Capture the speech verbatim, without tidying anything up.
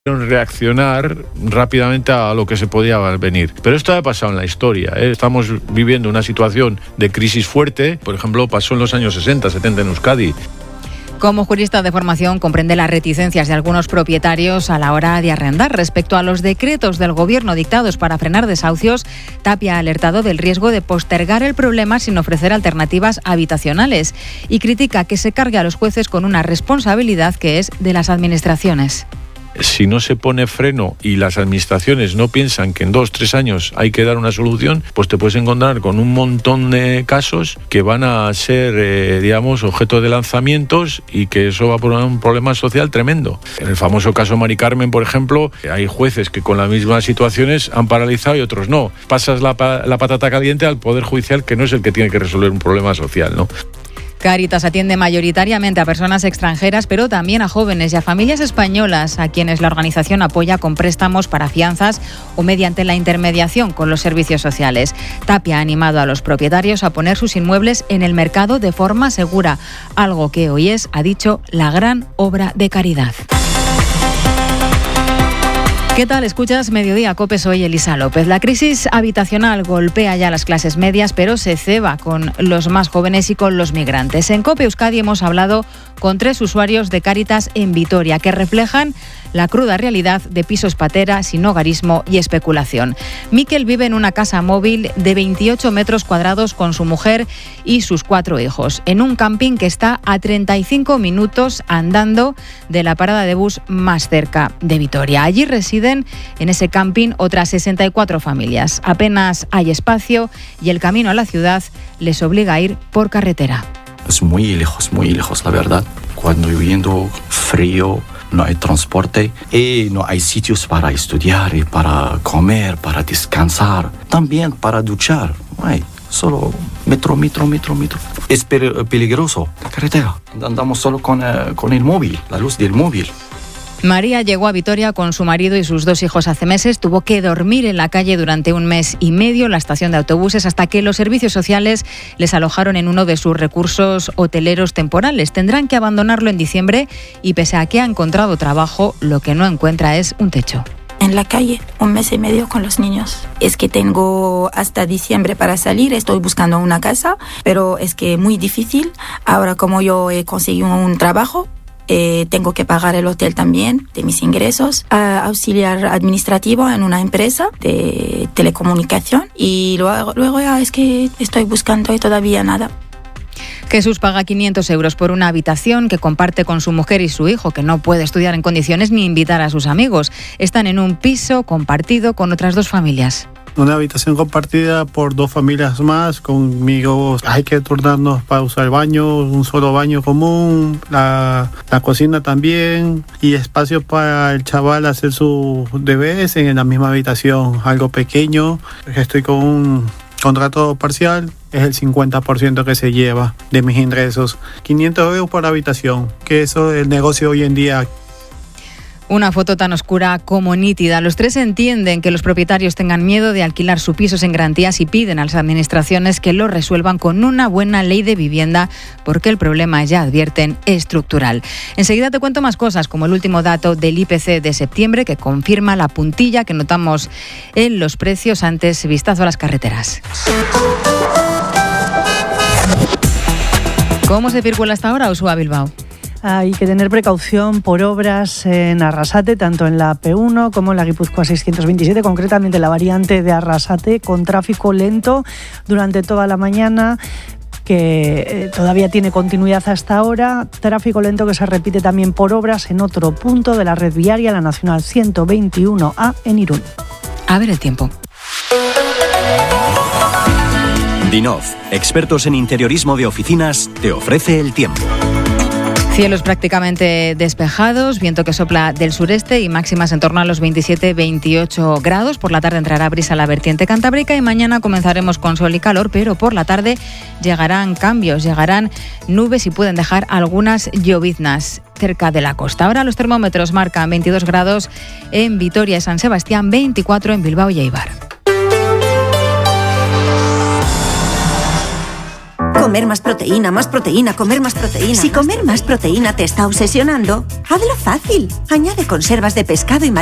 reaccionar rápidamente a lo que se podía venir. Pero esto ha pasado en la historia, ¿eh? Estamos viviendo una situación de crisis fuerte. Por ejemplo, pasó en los años sesenta, setenta en Euskadi. Como jurista de formación, comprende las reticencias de algunos propietarios a la hora de arrendar. Respecto a los decretos del Gobierno dictados para frenar desahucios, Tapia ha alertado del riesgo de postergar el problema sin ofrecer alternativas habitacionales y critica que se cargue a los jueces con una responsabilidad que es de las administraciones. Si no se pone freno y las administraciones no piensan que en dos, tres años hay que dar una solución, pues te puedes encontrar con un montón de casos que van a ser, eh, digamos, objeto de lanzamientos y que eso va a poner un problema social tremendo. En el famoso caso Mari Carmen, por ejemplo, hay jueces que con las mismas situaciones han paralizado y otros no. Pasas la, la patata caliente al Poder Judicial, que no es el que tiene que resolver un problema social, ¿no? Cáritas atiende mayoritariamente a personas extranjeras, pero también a jóvenes y a familias españolas, a quienes la organización apoya con préstamos para fianzas o mediante la intermediación con los servicios sociales. Tapia ha animado a los propietarios a poner sus inmuebles en el mercado de forma segura, algo que hoy es, ha dicho, la gran obra de caridad. ¿Qué tal? Escuchas Mediodía Cope, soy Elisa López. La crisis habitacional golpea ya las clases medias, pero se ceba con los más jóvenes y con los migrantes. En Cope Euskadi hemos hablado con tres usuarios de Cáritas en Vitoria que reflejan la cruda realidad de pisos patera, sinhogarismo y especulación. Miquel vive en una casa móvil de veintiocho metros cuadrados con su mujer y sus cuatro hijos, en un camping que está a treinta y cinco minutos andando de la parada de bus más cerca de Vitoria. Allí residen en ese camping otras sesenta y cuatro familias. Apenas hay espacio y el camino a la ciudad les obliga a ir por carretera. Es muy lejos, muy lejos, la verdad. Cuando viviendo frío, no hay transporte y no hay sitios para estudiar y para comer, para descansar, también para duchar. Ay, solo metro, metro, metro, metro. Es peligroso la carretera. Andamos solo con, uh, con el móvil, la luz del móvil. María llegó a Vitoria con su marido y sus dos hijos hace meses. Tuvo que dormir en la calle durante un mes y medio en la estación de autobuses hasta que los servicios sociales les alojaron en uno de sus recursos hoteleros temporales. Tendrán que abandonarlo en diciembre y pese a que ha encontrado trabajo, lo que no encuentra es un techo. En la calle, un mes y medio con los niños. Es que tengo hasta diciembre para salir, estoy buscando una casa, pero es que muy difícil. Ahora como yo he conseguido un trabajo, Eh, tengo que pagar el hotel también de mis ingresos, uh, auxiliar administrativo en una empresa de telecomunicación y luego, luego ya es que estoy buscando y todavía nada. Jesús paga quinientos euros por una habitación que comparte con su mujer y su hijo, que no puede estudiar en condiciones ni invitar a sus amigos. Están en un piso compartido con otras dos familias. Una habitación compartida por dos familias más, conmigo hay que turnarnos para usar el baño, un solo baño común, la, la cocina también y espacio para el chaval hacer sus deberes en la misma habitación, algo pequeño. Estoy con un contrato parcial, es el cincuenta por ciento que se lleva de mis ingresos. quinientos euros por habitación, que eso es el negocio hoy en día. Una foto tan oscura como nítida. Los tres entienden que los propietarios tengan miedo de alquilar sus pisos en garantías y piden a las administraciones que lo resuelvan con una buena ley de vivienda porque el problema, ya advierten, es estructural. Enseguida te cuento más cosas, como el último dato del I P C de septiembre que confirma la puntilla que notamos en los precios. Antes, vistazo a las carreteras. ¿Cómo se circula hasta ahora, Usua Bilbao? Hay que tener precaución por obras en Arrasate, tanto en la P uno como en la Guipúzcoa seiscientos veintisiete, concretamente la variante de Arrasate, con tráfico lento durante toda la mañana, que eh, todavía tiene continuidad hasta ahora. Tráfico lento que se repite también por obras en otro punto de la red viaria, la Nacional ciento veintiuno A en Irún. A ver el tiempo. Dinov, expertos en interiorismo de oficinas, te ofrece el tiempo. Cielos prácticamente despejados, viento que sopla del sureste y máximas en torno a los veintisiete veintiocho grados. Por la tarde entrará brisa a la vertiente cantábrica y mañana comenzaremos con sol y calor, pero por la tarde llegarán cambios, llegarán nubes y pueden dejar algunas lloviznas cerca de la costa. Ahora los termómetros marcan veintidós grados en Vitoria y San Sebastián, veinticuatro en Bilbao y Eibar. Comer más proteína, más proteína, comer más proteína. Si comer más proteína te está obsesionando, hazlo fácil. Añade conservas de pescado y